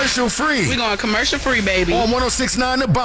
commercial free. We going commercial free, baby. On 106.9 The Bomb.